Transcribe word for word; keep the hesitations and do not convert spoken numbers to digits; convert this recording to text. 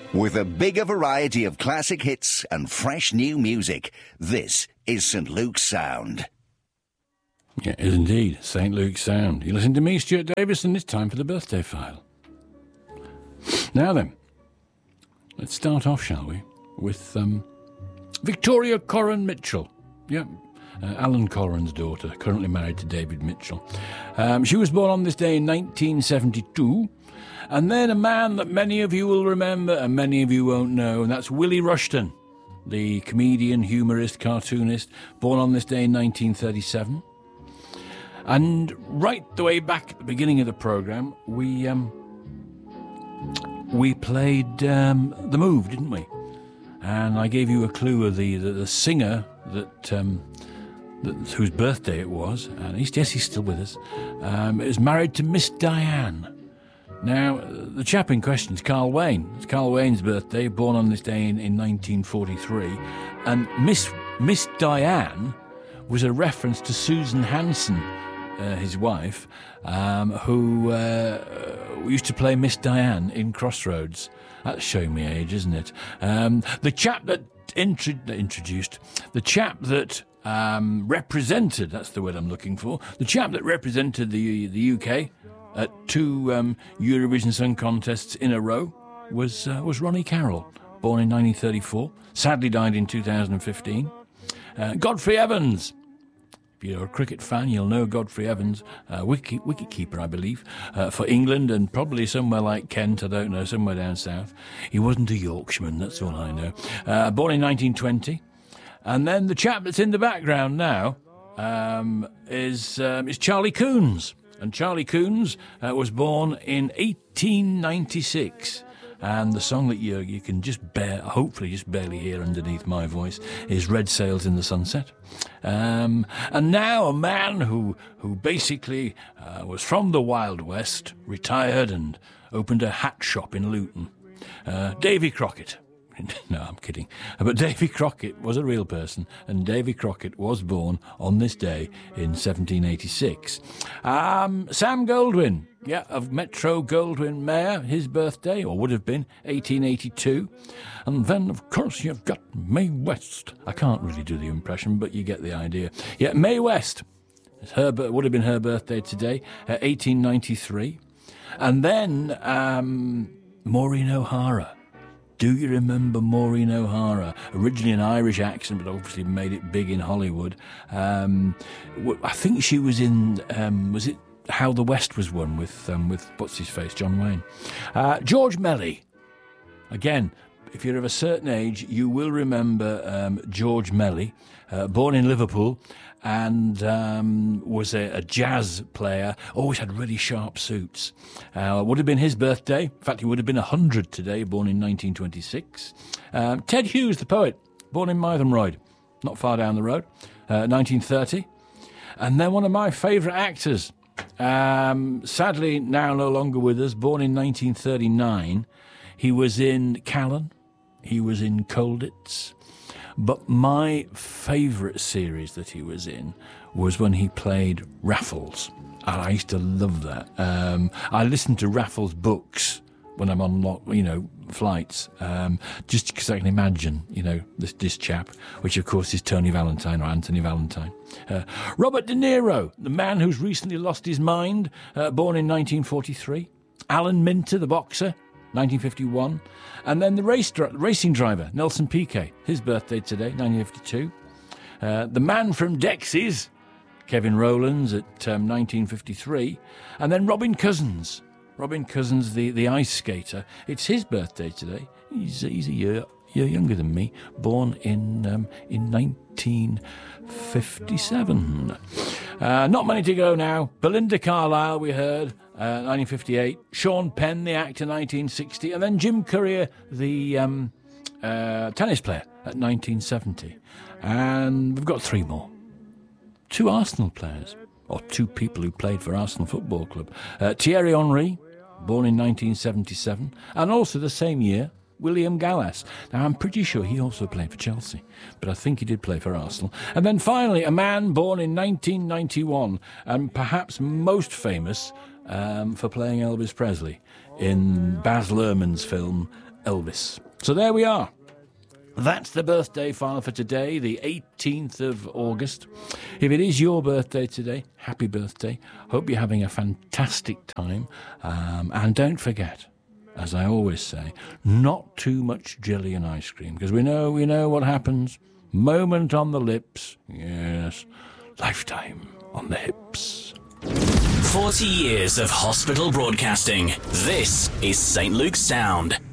With a bigger variety of classic hits and fresh new music, this is St Luke's Sound. Yeah, it is indeed, St Luke's Sound. You listen to me, Stuart Davis, and it's time for the birthday file. Now then, let's start off, shall we, with um, Victoria Corran Mitchell. Yeah, uh, Alan Corran's daughter, currently married to David Mitchell. Um, she was born on this day in nineteen seventy-two. And then a man that many of you will remember and many of you won't know, and that's Willie Rushton, the comedian, humorist, cartoonist, born on this day in nineteen thirty-seven. And right the way back at the beginning of the programme, we um, we played um, The Move, didn't we? And I gave you a clue of the, the, the singer that, um, that whose birthday it was. And he's, yes, he's still with us. Um, is married to Miss Diane. Now, the chap in question is Carl Wayne. It's Carl Wayne's birthday, born on this day in, in nineteen forty-three. And Miss Miss Diane was a reference to Susan Hansen, uh, his wife, um, who uh, used to play Miss Diane in Crossroads. That's showing me age, isn't it? Um, the chap that intro- introduced, the chap that um, represented, that's the word I'm looking for, the chap that represented the the U K at two um, Eurovision Song Contests in a row was uh, was Ronnie Carroll, born in nineteen thirty-four, sadly died in two thousand fifteen. Uh, Godfrey Evans, if you're a cricket fan, you'll know Godfrey Evans, uh, wicket, wicket keeper, I believe, uh, for England and probably somewhere like Kent, I don't know, somewhere down south. He wasn't a Yorkshireman, that's all I know. Uh, born in nineteen twenty. And then the chap that's in the background now um, is, um, is Charlie Coons. And Charlie Coons uh, was born in eighteen ninety-six. And the song that you you can just bear, hopefully just barely hear underneath my voice is Red Sails in the Sunset. Um, and now a man who, who basically uh, was from the Wild West, retired and opened a hat shop in Luton. Uh, Davy Crockett. No, I'm kidding. But Davy Crockett was a real person, and Davy Crockett was born on this day in seventeen eighty-six. Um, Sam Goldwyn, yeah, of Metro Goldwyn Mayer, his birthday, or would have been, eighteen eighty-two. And then, of course, you've got Mae West. I can't really do the impression, but you get the idea. Yeah, Mae West. It's her, would have been her birthday today, uh, eighteen ninety-three. And then um, Maureen O'Hara. Do you remember Maureen O'Hara? Originally an Irish accent, but obviously made it big in Hollywood. Um, I think she was in, um, was it How the West Was Won with, um, with what's his face, John Wayne. Uh, George Melly. Again, if you're of a certain age, you will remember um, George Melly, uh, born in Liverpool, and um, was a, a jazz player, always had really sharp suits. Uh, would have been his birthday. In fact, he would have been one hundred today, born in nineteen twenty-six. Um, Ted Hughes, the poet, born in Mytholmroyd, not far down the road, uh, nineteen thirty. And then one of my favourite actors, um, sadly now no longer with us, born in nineteen thirty-nine. He was in Callan, he was in Colditz. But my favourite series that he was in was when he played Raffles. And I used to love that. Um, I listened to Raffles books when I'm on, you know, flights, um, just because I can imagine, you know, this, this chap, which of course is Tony Valentine or Anthony Valentine. Uh, Robert De Niro, the man who's recently lost his mind, uh, born in nineteen forty-three. Alan Minter, the boxer, nineteen fifty-one. And then the race dri- racing driver, Nelson Piquet, his birthday today, nineteen fifty-two. Uh, the man from Dexys, Kevin Rowlands, at um, nineteen fifty-three. And then Robin Cousins. Robin Cousins, the, the ice skater. It's his birthday today. He's, he's a year, year younger than me, born in, um, in nineteen fifty-seven. Uh, not many to go now. Belinda Carlisle, we heard, uh, nineteen fifty-eight. Sean Penn, the actor, nineteen sixty. And then Jim Courier, the um, uh, tennis player, at nineteen seventy. And we've got three more. Two Arsenal players, or two people who played for Arsenal Football Club. Uh, Thierry Henry, born in nineteen seventy-seven. And also the same year, William Gallas. Now, I'm pretty sure he also played for Chelsea, but I think he did play for Arsenal. And then finally, a man born in nineteen ninety-one, and perhaps most famous um, for playing Elvis Presley in Baz Luhrmann's film Elvis. So there we are. That's the birthday file for today, the eighteenth of August. If it is your birthday today, happy birthday. Hope you're having a fantastic time. Um, and don't forget, as I always say, not too much jelly and ice cream, because we know, we know what happens. Moment on the lips, yes, lifetime on the hips. forty years of hospital broadcasting. This is Saint Luke's Sound.